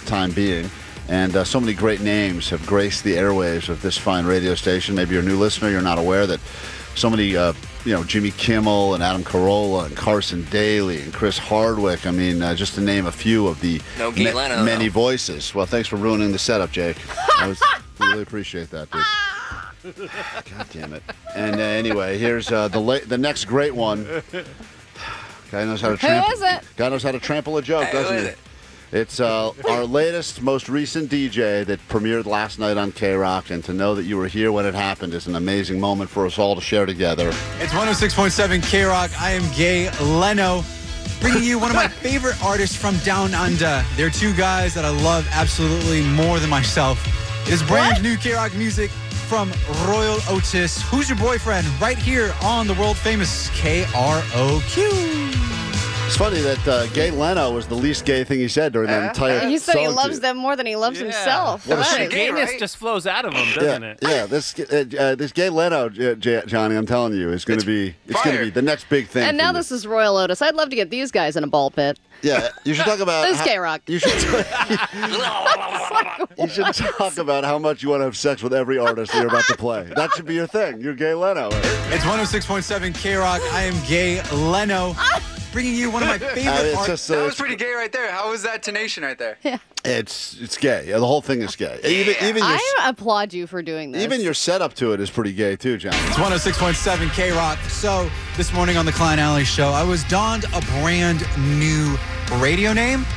time being. And so many great names have graced the airwaves of this fine radio station. Maybe you're a new listener, you're not aware that so many, Jimmy Kimmel and Adam Carolla and Carson Daly and Chris Hardwick. I mean, just to name a few of the many voices. Well, thanks for ruining the setup, Jake. I really appreciate that, dude. God damn it. And anyway, here's the next great one. Guy knows how to trample. Who is it? Guy knows how to trample a joke, doesn't he? It's our latest, most recent DJ that premiered last night on K-Rock, and to know that you were here when it happened is an amazing moment for us all to share together. It's 106.7 K-Rock. I am Gay Leno, bringing you one of my favorite artists from Down Under. They're two guys that I love absolutely more than myself. It is brand new K-Rock music from Royal Otis. Who's Your Boyfriend? Right here on the world-famous KROQ. It's funny that Gay Leno was the least gay thing he said during that entire song. He said he loves them more than he loves himself. Well, Right. The gayness just flows out of him, doesn't it? Yeah, this Gay Leno, Johnny, I'm telling you, is going to be the next big thing. And now this is Royal Otis. I'd love to get these guys in a ball pit. Yeah, you should talk about This is K-Rock. You should talk about how much you want to have sex with every artist that you're about to play. That should be your thing. You're Gay Leno. It's 106.7 K-Rock. I am Gay Leno, bringing you one of my favorite artists. That was pretty gay right there. How was that tonation right there? Yeah. It's gay. Yeah, the whole thing is gay. Even your, I applaud you for doing this. even your setup to it is pretty gay too, Johnny. It's 106.7 K-Rock. So this morning on the Klein Alley Show, I was donned a brand new radio name.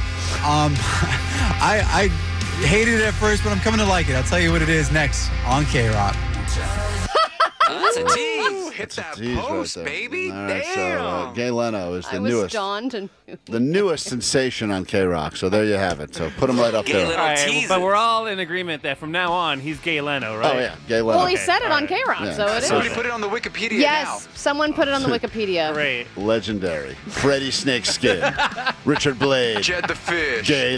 I hated it at first, but I'm coming to like it. I'll tell you what it is next on K-Rock. That's a tease. Hit that Tease post, right there. baby. All right, Damn. so Gay Leno is the I was newest. donned and The newest sensation on K-Rock. So there you have it. So put him right up Gay there. Leno. All right, teases. but we're all in agreement that from now on, he's Gay Leno, right? Oh yeah, Gay Leno. well, he Okay, said it all on right. K-Rock, Yeah. so it is. Somebody put it on the Wikipedia Yes, someone put it on the Wikipedia. Great. Legendary. Freddie Snakeskin. Richard Blade. now. Jed the Fish. Gay